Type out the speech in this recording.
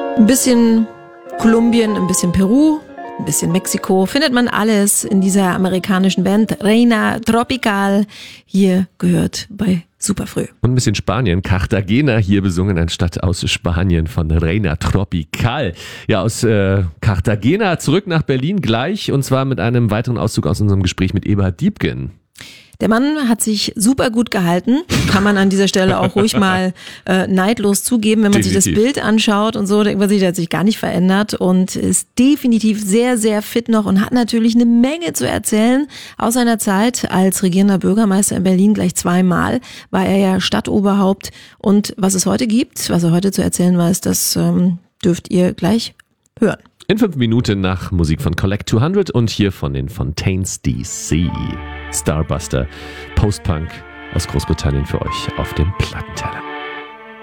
Ein bisschen Kolumbien, ein bisschen Peru, ein bisschen Mexiko, findet man alles in dieser amerikanischen Band Reina Tropical, hier gehört bei Superfrüh. Und ein bisschen Spanien, Cartagena hier besungen, eine Stadt aus Spanien von Reina Tropical. Ja, aus Cartagena zurück nach Berlin gleich und zwar mit einem weiteren Auszug aus unserem Gespräch mit Eberhard Diepgen. Der Mann hat sich super gut gehalten, kann man an dieser Stelle auch ruhig mal neidlos zugeben, wenn man sich das Bild anschaut und so, denkt man sich, der hat sich gar nicht verändert und ist definitiv sehr, sehr fit noch und hat natürlich eine Menge zu erzählen aus seiner Zeit als regierender Bürgermeister in Berlin. Gleich zweimal war er ja Stadtoberhaupt und was es heute gibt, was er heute zu erzählen weiß, das dürft ihr gleich hören. In 5 Minuten nach Musik von Collect 200 und hier von den Fontaines DC. Starbuster, Post-Punk aus Großbritannien für euch auf dem Plattenteller.